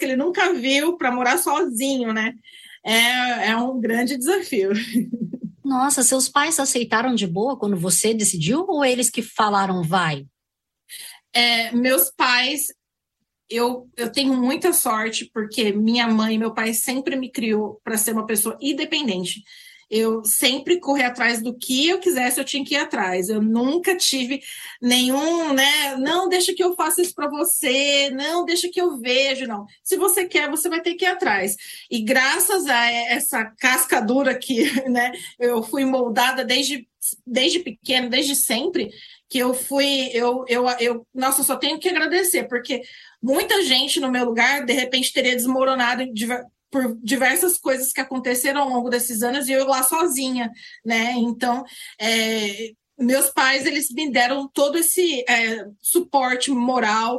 que ele nunca viu para morar sozinho, né? É um grande desafio. Nossa, seus pais aceitaram de boa quando você decidiu ou eles que falaram vai? Meus pais, eu tenho muita sorte, porque minha mãe e meu pai sempre me criou para ser uma pessoa independente. Eu sempre corri atrás do que eu quisesse, eu tinha que ir atrás. Eu nunca tive nenhum, né? Não, deixa que eu faça isso para você, não, deixa que eu vejo, não. Se você quer, você vai ter que ir atrás. E graças a essa casca dura que, né, eu fui moldada desde pequeno, desde sempre, que eu fui, nossa, eu só tenho que agradecer, porque muita gente no meu lugar, de repente, teria desmoronado por diversas coisas que aconteceram ao longo desses anos e eu lá sozinha, né? Então, meus pais, eles me deram todo esse suporte moral,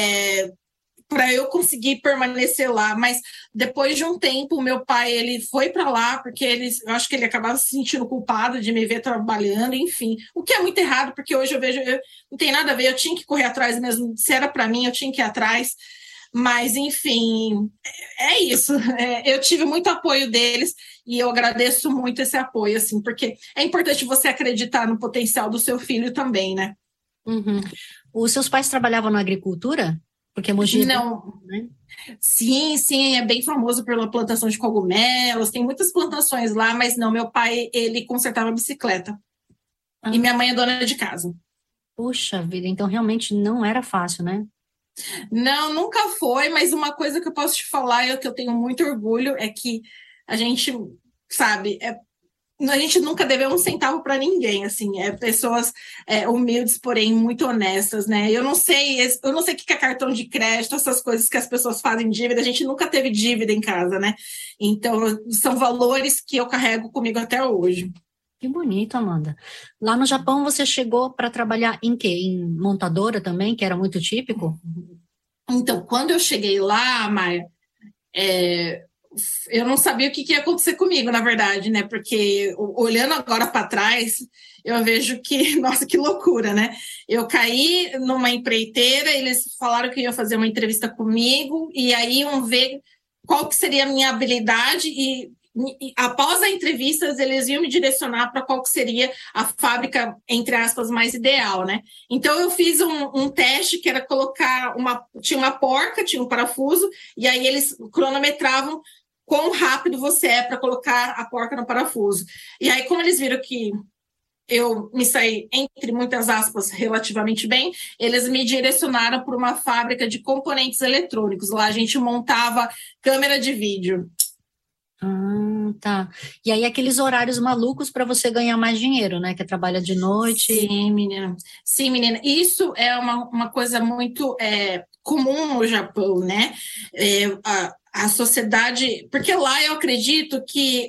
para eu conseguir permanecer lá, mas depois de um tempo, meu pai, ele foi para lá, porque eu acho que ele acabava se sentindo culpado de me ver trabalhando, enfim, o que é muito errado, porque hoje eu vejo, não tem nada a ver, eu tinha que correr atrás mesmo, se era para mim, eu tinha que ir atrás, mas enfim, é isso, eu tive muito apoio deles, e eu agradeço muito esse apoio, assim, porque é importante você acreditar no potencial do seu filho também, né? Uhum. Os seus pais trabalhavam na agricultura? Porque Mogi é bem, Não, né? sim, sim, é bem famoso pela plantação de cogumelos, tem muitas plantações lá, mas não, meu pai, ele consertava bicicleta. E Ah, minha mãe é dona de casa. puxa vida, então realmente não era fácil, né? Não, nunca foi, mas uma coisa que eu posso te falar, que eu tenho muito orgulho, é que a gente, sabe, a gente nunca deveu um centavo para ninguém, assim, pessoas humildes, porém muito honestas, né? Eu não sei o que é cartão de crédito, essas coisas que as pessoas fazem dívida, a gente nunca teve dívida em casa, né? Então, são valores que eu carrego comigo até hoje. Que bonito, Amanda. Lá no Japão você chegou para trabalhar em quê? Em montadora também, que era muito típico? Então, quando eu cheguei lá, Maia, eu não sabia o que ia acontecer comigo, na verdade, né? Porque olhando agora para trás, eu vejo que, nossa, que loucura, né? Eu caí numa empreiteira, eles falaram que iam fazer uma entrevista comigo, e aí iam ver qual que seria a minha habilidade, e após a entrevista, eles iam me direcionar para qual que seria a fábrica, entre aspas, mais ideal, né? Então, eu fiz um teste que era colocar tinha uma porca, tinha um parafuso, e aí eles cronometravam quão rápido você é para colocar a porca no parafuso. E aí, como eles viram que eu me saí, entre muitas aspas, relativamente bem, eles me direcionaram para uma fábrica de componentes eletrônicos. Lá a gente montava câmera de vídeo. Ah, tá. E aí aqueles horários malucos para você ganhar mais dinheiro, né? Que trabalha de noite. Sim, menina. Sim, menina. Isso é uma coisa muito comum no Japão, né? A sociedade. Porque lá eu acredito que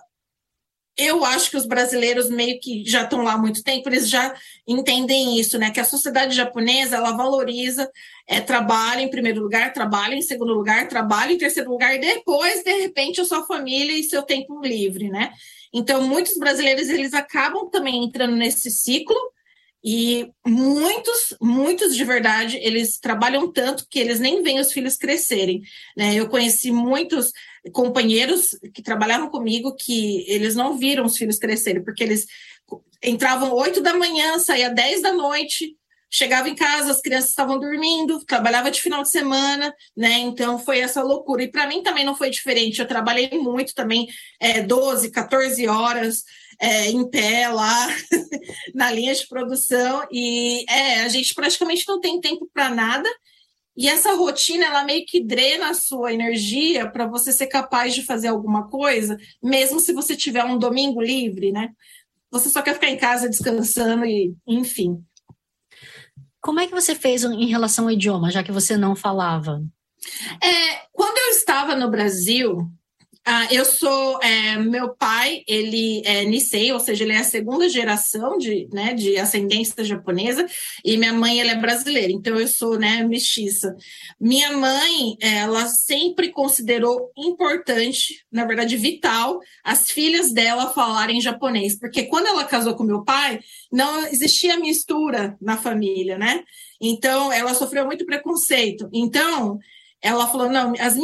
eu acho que os brasileiros meio que já estão lá há muito tempo, eles já entendem isso, né? Que a sociedade japonesa, ela valoriza trabalho em primeiro lugar, trabalho em segundo lugar, trabalho em terceiro lugar, e depois, de repente, a sua família e seu tempo livre, né? Então, muitos brasileiros, eles acabam também entrando nesse ciclo, e muitos de verdade, eles trabalham tanto que eles nem veem os filhos crescerem, né? Eu conheci muitos companheiros que trabalhavam comigo que eles não viram os filhos crescerem, porque eles entravam 8 da manhã, saía 10 da noite, chegava em casa, as crianças estavam dormindo, trabalhava de final de semana, né? Então foi essa loucura. E para mim também não foi diferente. Eu trabalhei muito também, 12, 14 horas em pé lá na linha de produção. E a gente praticamente não tem tempo para nada. E essa rotina, ela meio que drena a sua energia para você ser capaz de fazer alguma coisa, mesmo se você tiver um domingo livre, né? Você só quer ficar em casa descansando e, enfim. Como é que você fez em relação ao idioma, já que você não falava? Quando eu estava no Brasil, meu pai, ele é Nisei, ou seja, ele é a segunda geração né, de ascendência japonesa, e minha mãe, ela é brasileira, então eu sou, né, mestiça. Minha mãe, ela sempre considerou importante, na verdade vital, as filhas dela falarem japonês, porque quando ela casou com meu pai, não existia mistura na família, né? Então, ela sofreu muito preconceito. Então, ela falou, não, as